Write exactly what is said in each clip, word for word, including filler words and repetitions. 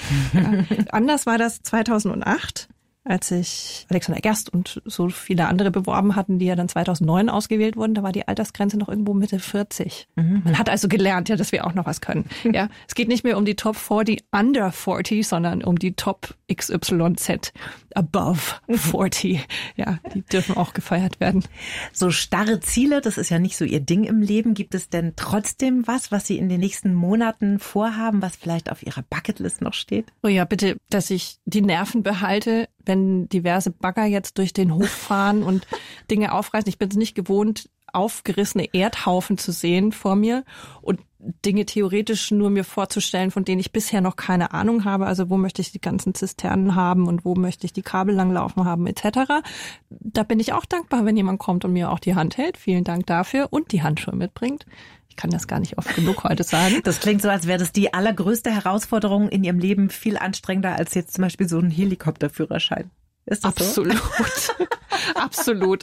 Ja. Anders war das zweitausendacht, als sich Alexander Gerst und so viele andere beworben hatten, die ja dann zweitausendneun ausgewählt wurden. Da war die Altersgrenze noch irgendwo Mitte vierzig. Mhm. Man hat also gelernt, ja, dass wir auch noch was können. Ja, es geht nicht mehr um die Top vierzig under vierzig, sondern um die Top X Y Z above vierzig. Ja, die dürfen auch gefeiert werden. So starre Ziele, das ist ja nicht so Ihr Ding im Leben. Gibt es denn trotzdem was, was Sie in den nächsten Monaten vorhaben, was vielleicht auf Ihrer Bucketlist noch steht? Oh ja, bitte, dass ich die Nerven behalte, wenn diverse Bagger jetzt durch den Hof fahren und Dinge aufreißen. Ich bin es nicht gewohnt, aufgerissene Erdhaufen zu sehen vor mir und Dinge theoretisch nur mir vorzustellen, von denen ich bisher noch keine Ahnung habe. Also wo möchte ich die ganzen Zisternen haben und wo möchte ich die Kabel langlaufen haben et cetera. Da bin ich auch dankbar, wenn jemand kommt und mir auch die Hand hält. Vielen Dank dafür und die Handschuhe mitbringt. Ich kann das gar nicht oft genug heute sagen. Das klingt so, als wäre das die allergrößte Herausforderung in Ihrem Leben, viel anstrengender als jetzt zum Beispiel so ein Helikopterführerschein. Ist das Absolut. so? Absolut.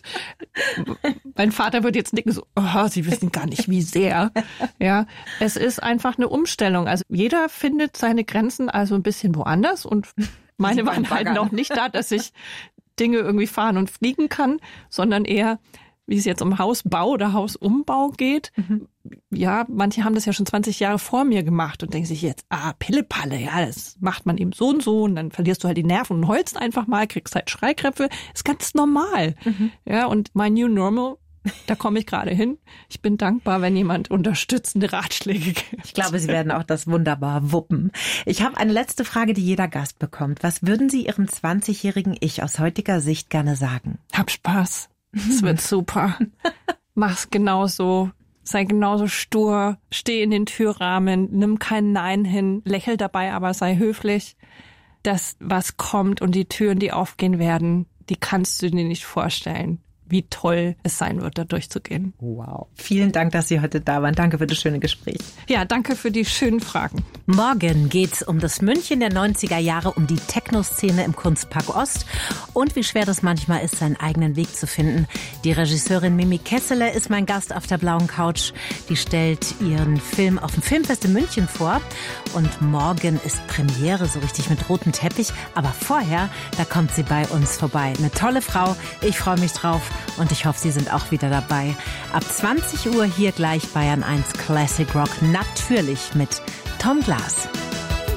Mein Vater würde jetzt nicken, so, oh, Sie wissen gar nicht, wie sehr. Ja, es ist einfach eine Umstellung. Also jeder findet seine Grenzen also ein bisschen woanders und meine waren halt noch nicht da, dass ich Dinge irgendwie fahren und fliegen kann, sondern eher, wie es jetzt um Hausbau oder Hausumbau geht. Mhm. Ja, manche haben das ja schon zwanzig Jahre vor mir gemacht und denken sich jetzt, ah, Pillepalle, ja, das macht man eben so und so und dann verlierst du halt die Nerven und heulst einfach mal, kriegst halt Schreikrämpfe. Ist ganz normal. Mhm. Ja, und my new normal, da komme ich gerade hin. Ich bin dankbar, wenn jemand unterstützende Ratschläge gibt. Ich glaube, Sie werden auch das wunderbar wuppen. Ich habe eine letzte Frage, die jeder Gast bekommt. Was würden Sie Ihrem zwanzigjährigen Ich aus heutiger Sicht gerne sagen? Hab Spaß. Es wird super. Mach's genauso. Sei genauso stur. Steh in den Türrahmen. Nimm kein Nein hin. Lächel dabei, aber sei höflich. Das, was kommt und die Türen, die aufgehen werden, die kannst du dir nicht vorstellen, wie toll es sein wird, da durchzugehen. Wow. Vielen Dank, dass Sie heute da waren. Danke für das schöne Gespräch. Ja, danke für die schönen Fragen. Morgen geht's um das München der neunziger Jahre, um die Techno-Szene im Kunstpark Ost und wie schwer das manchmal ist, seinen eigenen Weg zu finden. Die Regisseurin Mimi Kesseler ist mein Gast auf der blauen Couch. Die stellt ihren Film auf dem Filmfest in München vor. Und morgen ist Premiere, so richtig mit rotem Teppich. Aber vorher, da kommt sie bei uns vorbei. Eine tolle Frau. Ich freue mich drauf. Und ich hoffe, Sie sind auch wieder dabei. Ab zwanzig Uhr hier gleich Bayern eins Classic Rock. Natürlich mit Tom Glas.